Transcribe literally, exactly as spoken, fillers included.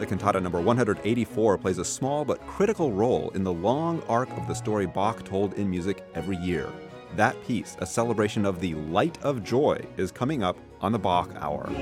The cantata number one hundred eighty-four plays a small but critical role in the long arc of the story Bach told in music every year. That piece, a celebration of the light of joy, is coming up on the Bach Hour.